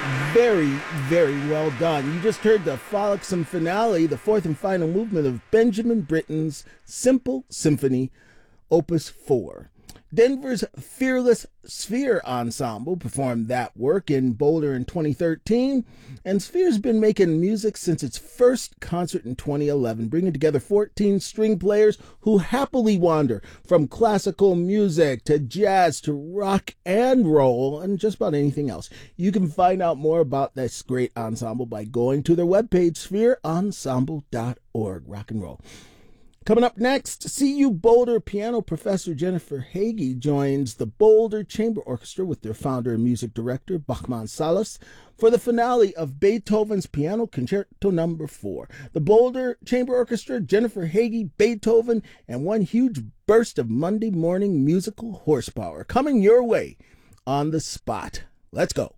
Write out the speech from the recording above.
Very, very well done. You just heard the Frolicsome finale, the fourth and final movement of Benjamin Britten's Simple Symphony, Opus 4. Denver's Fearless Sphere Ensemble performed that work in Boulder in 2013, and Sphere's been making music since its first concert in 2011, bringing together 14 string players who happily wander from classical music to jazz to rock and roll and just about anything else. You can find out more about this great ensemble by going to their webpage, sphereensemble.org. Rock and roll. Coming up next, CU Boulder piano professor Jennifer Hagee joins the Boulder Chamber Orchestra with their founder and music director, Bachman Salas, for the finale of Beethoven's Piano Concerto No. 4. The Boulder Chamber Orchestra, Jennifer Hagee, Beethoven, and one huge burst of Monday morning musical horsepower coming your way on the spot. Let's go.